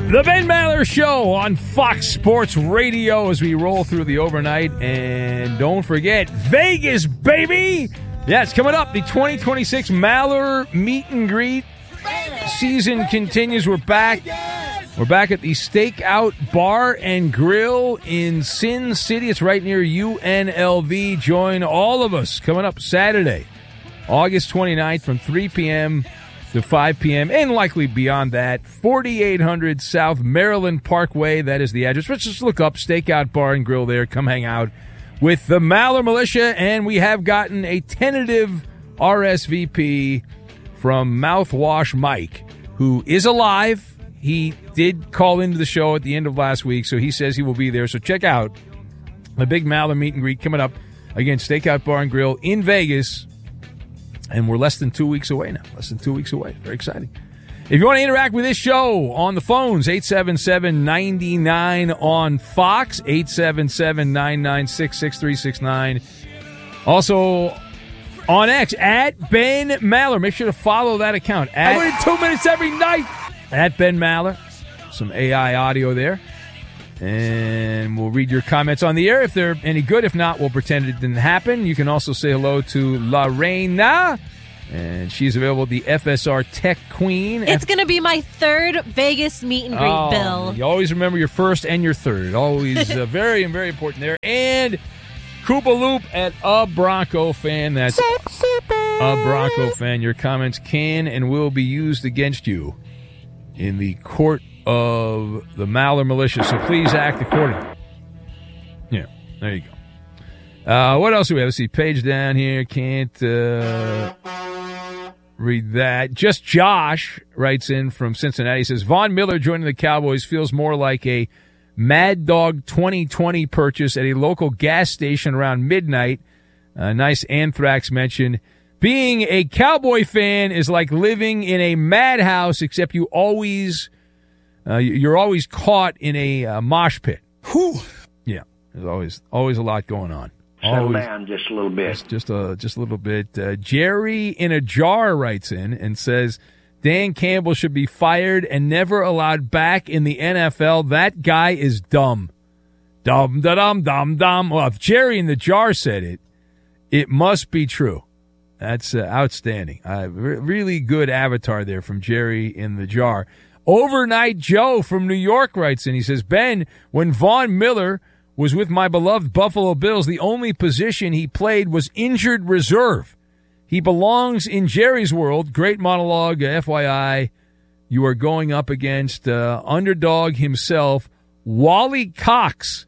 The Ben Maller Show on Fox Sports Radio as we roll through the overnight. And don't forget, Vegas, baby! Yeah, it's coming up. The 2026 Maller Meet and Greet season continues. We're back. We're back at the Stakeout Bar and Grill in Sin City. It's right near UNLV. Join all of us coming up Saturday, August 29th from 3 p.m. to 5 p.m. and likely beyond that. 4800 South Maryland Parkway. That is the address. Let's just look up Stakeout Bar and Grill there. Come hang out with the Maller Militia. And we have gotten a tentative RSVP from Mouthwash Mike, who is alive. He did call into the show at the end of last week, so he says he will be there. So check out the big Maller Meet and Greet coming up. Again, Stakeout Bar and Grill in Vegas. And we're less than 2 weeks away now. Less than 2 weeks away. Very exciting. If you want to interact with this show on the phones, 877-99 on Fox, 877-996-6369. Also on X, at Ben Maller. Make sure to follow that account. I win 2 minutes every night. At Ben Maller. Some AI audio there. And we'll read your comments on the air if they're any good. If not, we'll pretend it didn't happen. You can also say hello to Lorena. And she's available, the FSR Tech Queen. It's going to be my third Vegas meet and greet, Bill. You always remember your first and your third. Always very, very important there. And Koopa Loop at A Bronco Fan. That's A Bronco Fan. Your comments can and will be used against you in the court of the Maller Militia. So please act accordingly. Yeah, there you go. What else do we have? Let's see. Page down here. Can't read that. Just Josh writes in from Cincinnati. He says, Von Miller joining the Cowboys feels more like a Mad Dog 2020 purchase at a local gas station around midnight. Nice Anthrax mention. Being a Cowboy fan is like living in a madhouse, except you're always caught in a mosh pit. Whew. Yeah, there's always a lot going on. Settle down just a little bit. Just a little bit. Jerry in a jar writes in and says, Dan Campbell should be fired and never allowed back in the NFL. That guy is dumb. Dumb, da-dum, dumb, dumb. Well, if Jerry in the jar said it, it must be true. That's outstanding. Really good avatar there from Jerry in the jar. Overnight Joe from New York writes in. He says, Ben, when Von Miller was with my beloved Buffalo Bills, the only position he played was injured reserve. He belongs in Jerry's world. Great monologue. FYI, you are going up against underdog himself, Wally Cox.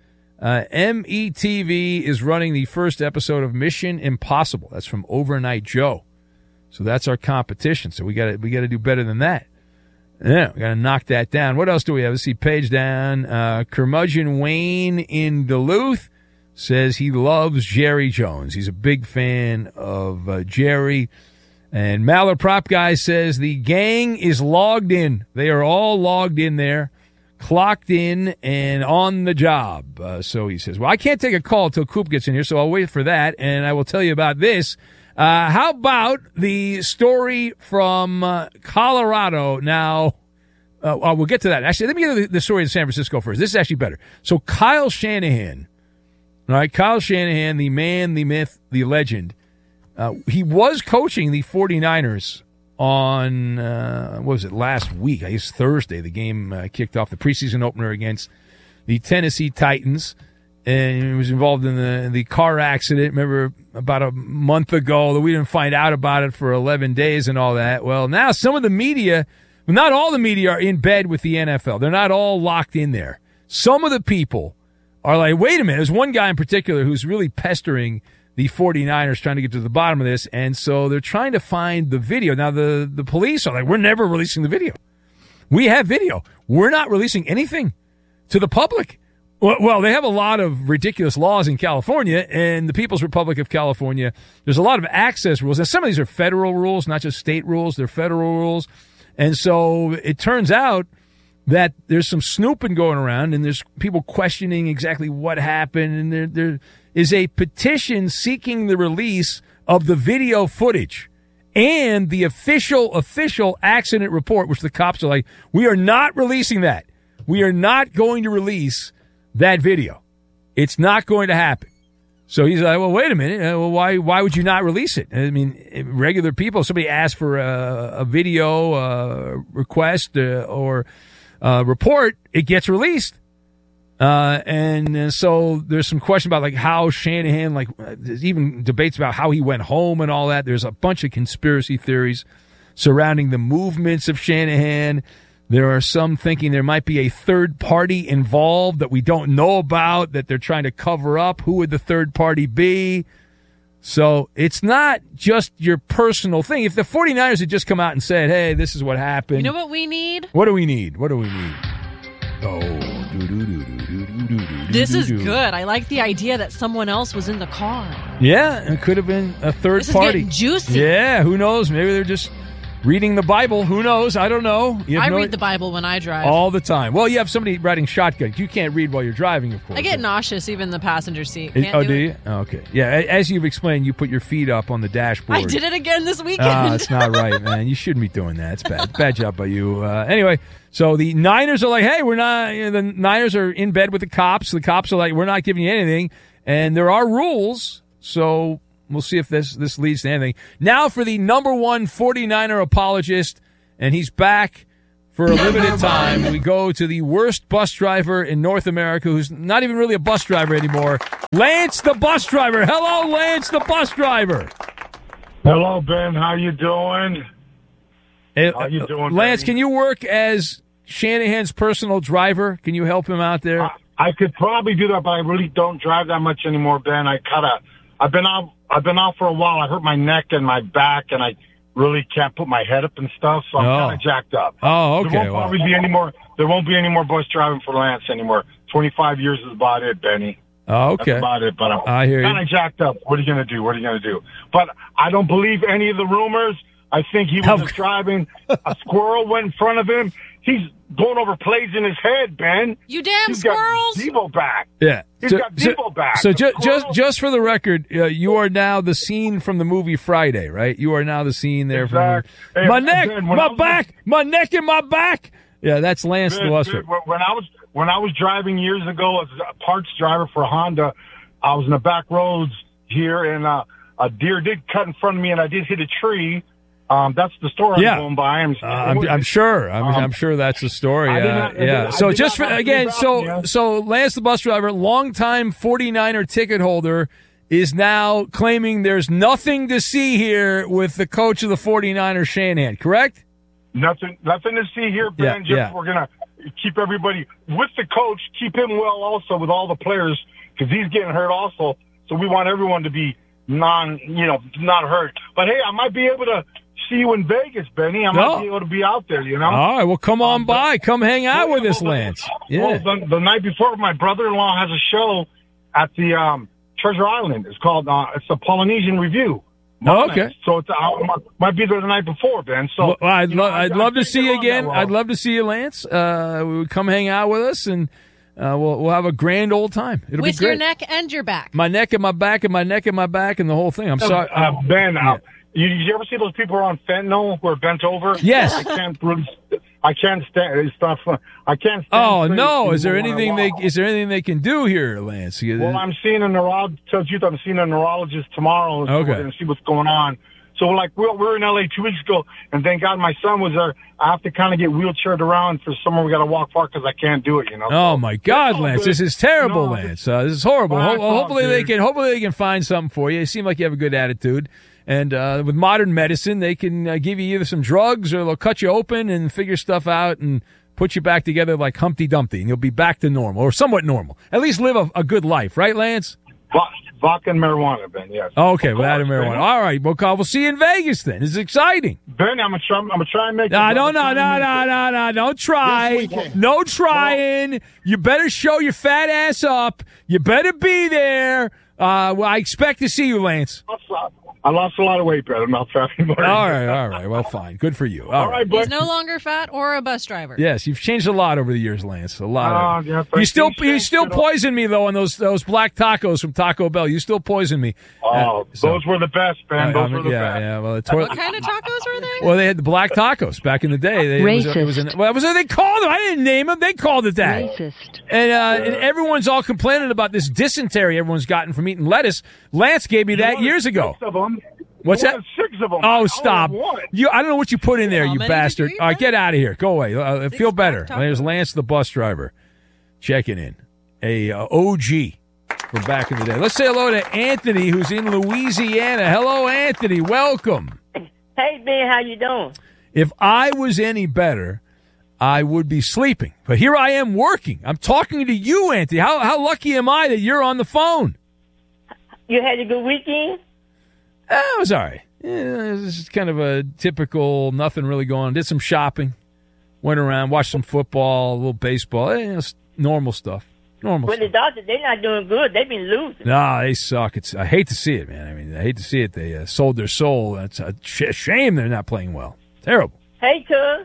METV is running the first episode of Mission Impossible. That's from Overnight Joe. So that's our competition. So we got to do better than that. Yeah, we got to knock that down. What else do we have? Let's see, page down. Curmudgeon Wayne in Duluth says he loves Jerry Jones. He's a big fan of Jerry. And Maller Prop Guy says the gang is logged in. They are all logged in there, clocked in, and on the job. So he says, well, I can't take a call until Coop gets in here, so I'll wait for that, and I will tell you about this. How about the story from Colorado? Now, we'll get to that. Actually, let me get to the story in San Francisco first. This is actually better. So Kyle Shanahan, all right, Kyle Shanahan, the man, the myth, the legend, he was coaching the 49ers on, what was it, last week? I guess Thursday. The game kicked off, the preseason opener against the Tennessee Titans. And he was involved in the car accident, remember, about a month ago, that we didn't find out about it for 11 days and all that. Well, now some of the media, not all the media are in bed with the NFL. They're not all locked in there. Some of the people are like, wait a minute. There's one guy in particular who's really pestering the 49ers, trying to get to the bottom of this. And so they're trying to find the video. Now, the police are like, we're never releasing the video. We have video. We're not releasing anything to the public. Well, they have a lot of ridiculous laws in California, and the People's Republic of California, there's a lot of access rules. Now, some of these are federal rules, not just state rules. They're federal rules. And so it turns out that there's some snooping going around, and there's people questioning exactly what happened, and there is a petition seeking the release of the video footage and the official accident report, which the cops are like, we are not releasing that. we are not going to release that video. It's not going to happen. So he's like, well, wait a minute. Well, why would you not release it? I mean, regular people, somebody asks for a video request or report, it gets released. And so there's some question about like how Shanahan, like there's even debates about how he went home and all that. There's a bunch of conspiracy theories surrounding the movements of Shanahan. There are some thinking there might be a third party involved that we don't know about, that they're trying to cover up. Who would the third party be? So it's not just your personal thing. If the 49ers had just come out and said, hey, this is what happened. You know what we need? What do we need? Oh, This is good. I like the idea that someone else was in the car. Yeah, it could have been a third This party. is getting juicy. Yeah, who knows? Maybe they're just reading the Bible. Who knows? I don't know. I read the Bible when I drive. All the time. Well, you have somebody riding shotgun. You can't read while you're driving, of course. I get nauseous even in the passenger seat. Can't do you? Oh, okay. Yeah, as you've explained, you put your feet up on the dashboard. I did it again this weekend. That's not right, man. You shouldn't be doing that. It's bad. Bad job by you. Anyway, so the Niners are like, hey, we're not. The Niners are in bed with the cops. The cops are like, we're not giving you anything. And there are rules, so we'll see if this leads to anything. Now for the number one 49er apologist, and he's back for a limited time. We go to the worst bus driver in North America, who's not even really a bus driver anymore, Lance the bus driver. Hello, Lance the bus driver. Hello, Ben. How you doing? How you doing, Lance, buddy? can you work as Shanahan's personal driver? Can you help him out there? I could probably do that, but I really don't drive that much anymore, Ben. I've been out for a while. I hurt my neck and my back, and I really can't put my head up and stuff, so I'm kind of jacked up. Oh, okay. There won't be any more bus driving for Lance anymore. 25 years is about it, Benny. Oh, okay. That's about it, but I hear you. I'm kind of jacked up. What are you going to do? But I don't believe any of the rumors. I think he was just driving. A squirrel went in front of him. He's going over plays in his head, Ben. You damn He's squirrels! Got Debo back. Yeah. He's got Debo back. So just for the record, you are now the scene from the movie Friday, right? You are now the scene there from Hey, my neck, Ben, my neck and my back. Yeah, that's Lance the bus driver. When I was driving years ago as a parts driver for Honda, I was in the back roads here, and a deer did cut in front of me, and I did hit a tree. That's the story I'm going by. I'm sure. I'm sure that's the story. So just for, again, so Lance the bus driver, longtime 49er ticket holder, is now claiming there's nothing to see here with the coach of the 49ers, Shanahan, correct? Nothing to see here, Ben. We're going to keep everybody with the coach, keep him well also with all the players, because he's getting hurt also. So we want everyone to be not hurt. But hey, I might be able to see you in Vegas, Benny. I might be able to be out there, you know? All right, well, come on by. Come hang out with us, Lance. Yeah. Well, the night before, my brother-in-law has a show at the Treasure Island. It's called it's the Polynesian Review. Okay. So it's might be there the night before, Ben. So well, I'd love to see you again. I'd love to see you, Lance. Come hang out with us, and we'll have a grand old time. It'll be great. With your neck and your back. My neck and my back and my neck and my back and the whole thing. I'm sorry. Ben, you ever see those people who are on fentanyl who are bent over? Yes. I can't stand. It's not fun. I can't stand. Oh no! Is there anything they can do here, Lance? Well, I'm seeing a neurologist. Tell you, I'm seeing a neurologist tomorrow. So okay. We're going to see what's going on. So we're in LA 2 weeks ago, and thank God my son was there. I have to kind of get wheelchaired around for somewhere we got to walk far because I can't do it. You know. Oh my God, Lance! This is terrible, Lance. This is horrible. Hopefully they can find something for you. You seem like you have a good attitude. And with modern medicine, they can give you either some drugs or they'll cut you open and figure stuff out and put you back together like Humpty Dumpty, and you'll be back to normal or somewhat normal. At least live a good life, right, Lance? Vodka and marijuana, Ben. Yes. Okay, without marijuana. All right, well, we'll see you in Vegas then. It's exciting. Ben, I'm gonna try and make. No, don't try. No trying. You better show your fat ass up. You better be there. I expect to see you, Lance. I lost a lot of weight, but I'm not fat anymore. All right. Well, fine. Good for you. All right, He's no longer fat or a bus driver. Yes, you've changed a lot over the years, Lance. A lot. Yeah, you still poison me though on those black tacos from Taco Bell. You still poison me. Those were the best, man. Those were the best. Yeah. Well, what kind of tacos were they? Well, they had the black tacos back in the day. Racist. What was it they called them? I didn't name them. They called it that. Racist. And everyone's all complaining about this dysentery everyone's gotten from eating lettuce. Lance gave me that years ago. 6 of them. What's that? 6 of them. Oh, stop! I don't know what you put in there, you bastard. All right, get out of here. Go away. Feel better. There's Lance, the bus driver, checking in. A OG from back in the day. Let's say hello to Anthony, who's in Louisiana. Hello, Anthony. Welcome. Hey, Ben. How you doing? If I was any better, I would be sleeping. But here I am working. I'm talking to you, Anthony. How lucky am I that you're on the phone? You had a good weekend? It was all right. It was just kind of a typical, nothing really going on. Did some shopping. Went around, watched some football, a little baseball. Normal stuff. Well, the Dodgers, they're not doing good. They've been losing. No, they suck. I hate to see it, man. I mean, I hate to see it. They sold their soul. It's a shame they're not playing well. Terrible. Hey, cuz.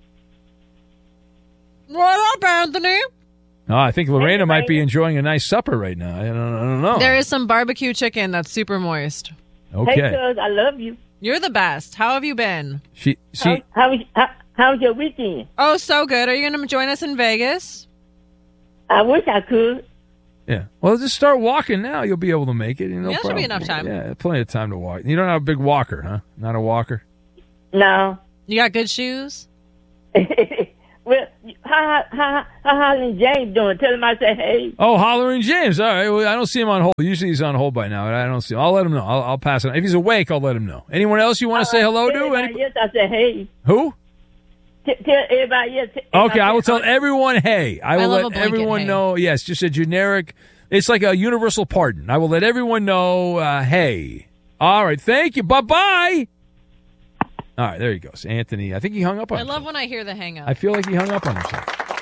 What up, Anthony? Oh, I think Lorena might be enjoying a nice supper right now. I don't know. There is some barbecue chicken that's super moist. Okay. Hey, cuz, I love you. You're the best. How have you been? How was your weekend? Oh, so good. Are you going to join us in Vegas? I wish I could. Yeah. Well, just start walking now. You'll be able to make it. There should be enough time. Yeah, plenty of time to walk. You don't have a big walker, huh? Not a walker? No. You got good shoes? Well, how Hollering James doing? Tell him I said hey. Oh, Hollering James. All right. Well, I don't see him on hold. Usually he's on hold by now. I don't see him. I'll let him know. I'll pass it on. If he's awake, I'll let him know. Anyone else you want to say hello to? Yes, I said hey. Who? Tell everybody else. Okay, I will tell everyone hey. I will let everyone hey. know. Yes, just a generic. It's like a universal pardon. I will let everyone know hey. All right. Thank you. Bye-bye. All right, there he goes. Anthony, I think he hung up on himself. I love when I hear the hang up. I feel like he hung up on himself.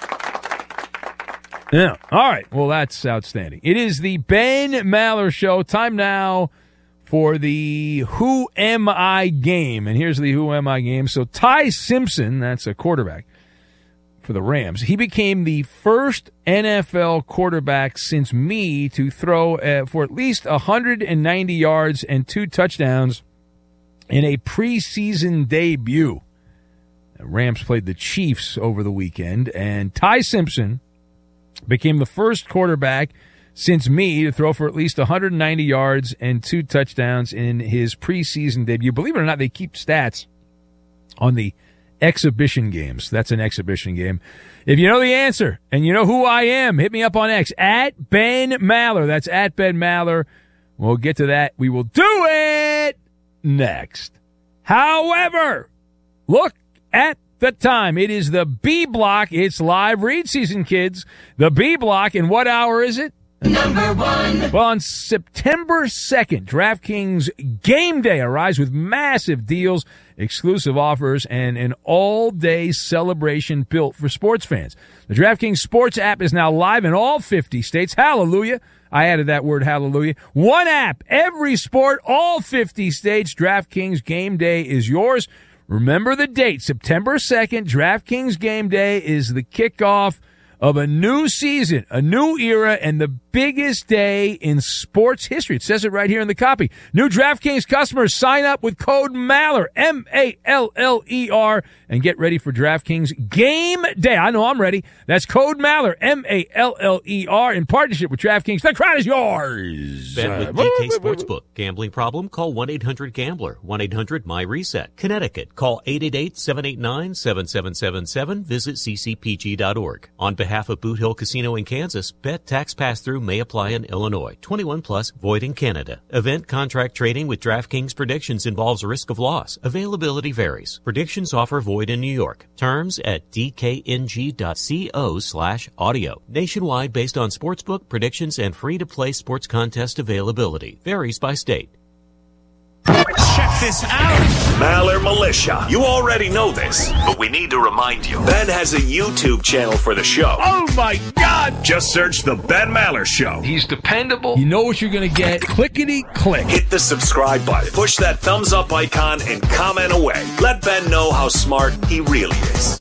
Yeah. All right. Well, that's outstanding. It is the Ben Maller Show. Time now for the Who Am I game. And here's the Who Am I game. So Ty Simpson, that's a quarterback for the Rams, he became the first NFL quarterback since me to throw for at least 190 yards and 2 touchdowns in a preseason debut. The Rams played the Chiefs over the weekend, and Ty Simpson became the first quarterback since me to throw for at least 190 yards and 2 touchdowns in his preseason debut. Believe it or not, they keep stats on the exhibition games. That's an exhibition game. If you know the answer and you know who I am, hit me up on X at Ben Maller. That's at Ben Maller. We'll get to that. We will do it next. However, look at the time. It is the B block. It's live read season, kids. The B block. And what hour is it? Number 1. Well, on September 2nd, DraftKings Game Day arrives with massive deals, exclusive offers, and an all-day celebration built for sports fans. The DraftKings Sports app is now live in all 50 states. Hallelujah. I added that word, hallelujah. One app, every sport, all 50 states. DraftKings Game Day is yours. Remember the date, September 2nd. DraftKings Game Day is the kickoff of a new season, a new era, and the biggest day in sports history. It says it right here in the copy. New DraftKings customers sign up with code MALLER, M-A-L-L-E-R, and get ready for DraftKings Game Day. I know I'm ready. That's code MALLER, M-A-L-L-E-R, in partnership with DraftKings. The crowd is yours. Bet with DK Sportsbook. Gambling problem? Call 1-800-GAMBLER. 1-800-MY-RESET. Connecticut. Call 888-789-7777. Visit ccpg.org. On behalf of Boot Hill Casino in Kansas, bet tax pass-through may apply in Illinois. 21 plus, void in Canada. Event contract trading with DraftKings Predictions involves risk of loss. Availability varies. Predictions offer void in New York. Terms at dkng.co/audio. Nationwide based on sportsbook, predictions, and free-to-play sports contest availability. Varies by state. Check this out. Maller Militia. You already know this, but we need to remind you. Ben has a YouTube channel for the show. Oh, my God. Just search The Ben Maller Show. He's dependable. You know what you're going to get. Clickety-click. Hit the subscribe button. Push that thumbs up icon and comment away. Let Ben know how smart he really is.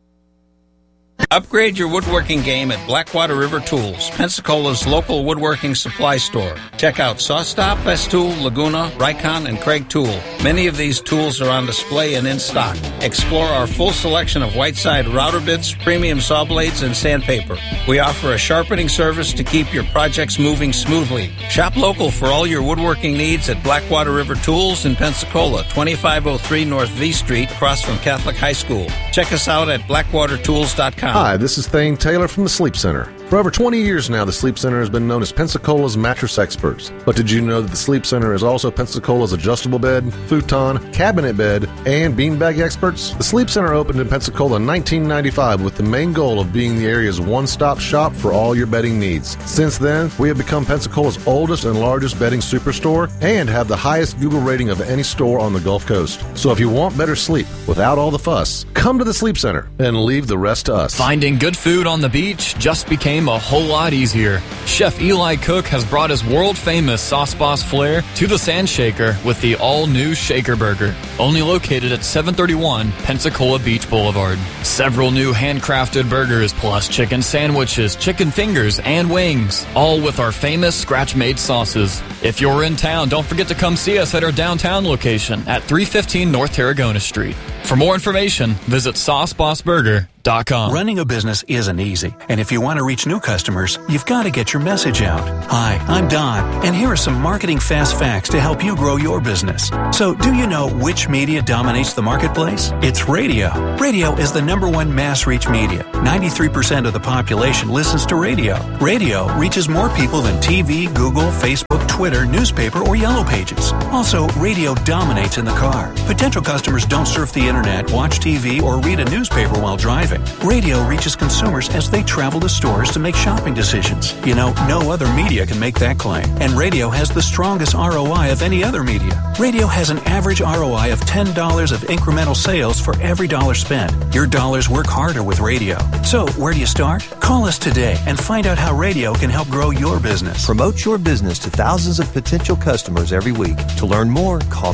Upgrade your woodworking game at Blackwater River Tools, Pensacola's local woodworking supply store. Check out SawStop, Festool, Laguna, Rikon, and Craig Tool. Many of these tools are on display and in stock. Explore our full selection of Whiteside router bits, premium saw blades, and sandpaper. We offer a sharpening service to keep your projects moving smoothly. Shop local for all your woodworking needs at Blackwater River Tools in Pensacola, 2503 North V Street, across from Catholic High School. Check us out at blackwatertools.com. Hi, this is Thane Taylor from the Sleep Center. For over 20 years now, the Sleep Center has been known as Pensacola's mattress experts. But did you know that the Sleep Center is also Pensacola's adjustable bed, futon, cabinet bed, and beanbag experts? The Sleep Center opened in Pensacola in 1995 with the main goal of being the area's one-stop shop for all your bedding needs. Since then, we have become Pensacola's oldest and largest bedding superstore and have the highest Google rating of any store on the Gulf Coast. So if you want better sleep without all the fuss, come to the Sleep Center and leave the rest to us. Finding good food on the beach just became a whole lot easier. Chef Eli Cook has brought his world-famous Sauce Boss flair to the Sand Shaker with the all-new Shaker Burger, only located at 731 Pensacola Beach Boulevard. Several new handcrafted burgers plus chicken sandwiches, chicken fingers, and wings, all with our famous scratch-made sauces. If you're in town, don't forget to come see us at our downtown location at 315 North Tarragona Street. For more information, visit SauceBossBurger.com. Running a business isn't easy, and if you want to reach new customers, you've got to get your message out. Hi, I'm Don, and here are some marketing fast facts to help you grow your business. So, do you know which media dominates the marketplace? It's radio. Radio is the #1 mass reach media. 93% of the population listens to radio. Radio reaches more people than TV, Google, Facebook, Twitter, newspaper, or Yellow Pages. Also, radio dominates in the car. Potential customers don't surf the internet, watch TV, or read a newspaper while driving. Radio reaches consumers as they travel to stores to make shopping decisions. You know, no other media can make that claim. And radio has the strongest ROI of any other media. Radio has an average ROI of $10 of incremental sales for every dollar spent. Your dollars work harder with radio. So, where do you start? Call us today and find out how radio can help grow your business. Promote your business to thousands of potential customers every week. To learn more, call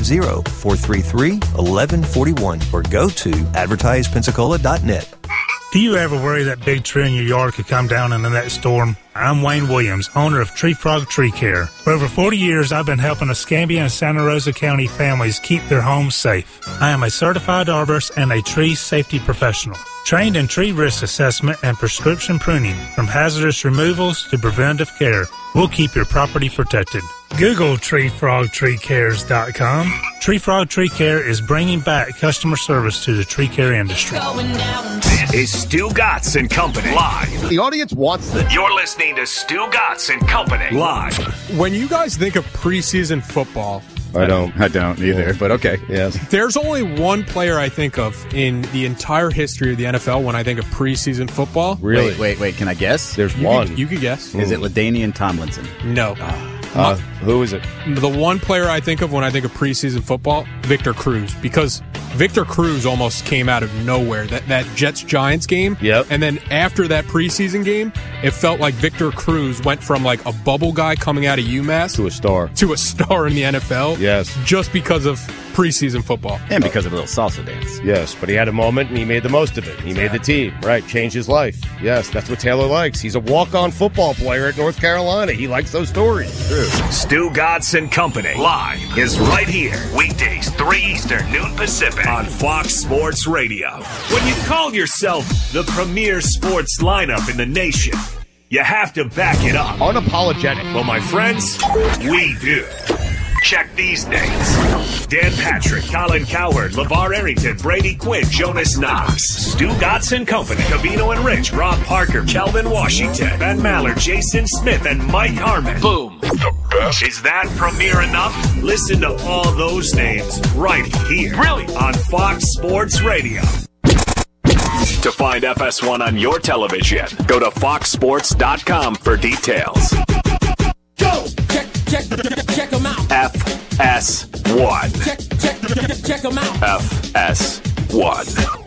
850-433-1141 or go to advertisepensacola.net. Do you ever worry that big tree in your yard could come down in the next storm? I'm Wayne Williams, owner of Tree Frog Tree Care. For over 40 years, I've been helping Escambia and Santa Rosa County families keep their homes safe. I am a certified arborist and a tree safety professional, trained in tree risk assessment and prescription pruning, from hazardous removals to preventive care. We'll keep your property protected. Google TreeFrogTreeCares.com. Tree Frog Tree Care is bringing back customer service to the tree care industry. This is Stu Gatz and Company live. The audience wants this. You're listening to Stu Gatz and Company live. When you guys think of preseason football, I don't either, but okay, yes. There's only one player I think of in the entire history of the NFL when I think of preseason football. Really? Wait, can I guess? There's one. You could guess. Is it LaDainian Tomlinson? No. Who is it? The one player I think of when I think of preseason football, Victor Cruz, because Victor Cruz almost came out of nowhere. That Jets-Giants game. Yep. And then after that preseason game, it felt like Victor Cruz went from like a bubble guy coming out of UMass to a star in the NFL. Yes. Just because of preseason football. And because of a little salsa dance. Yes, but he had a moment and he made the most of it. He made the team, right? Changed his life. Yes, that's what Taylor likes. He's a walk-on football player at North Carolina. He likes those stories. True. Stu Gatz and Company live is right here. Weekdays, 3 Eastern, noon Pacific on Fox Sports Radio. When you call yourself the premier sports lineup in the nation, you have to back it up. Unapologetic. Well, my friends, we do. Check these names: Dan Patrick, Colin Cowherd, LeVar Arrington, Brady Quinn, Jonas Knox, Stu Gatz and Company, Covino and Rich, Rob Parker, Kelvin Washington, Ben Maller, Jason Smith, and Mike Harmon. Boom. The best. Is that premier enough? Listen to all those names right here. Really? On Fox Sports Radio. To find FS1 on your television, go to foxsports.com for details. Go! Check them out. FS1. FS1. Check them out. FS1.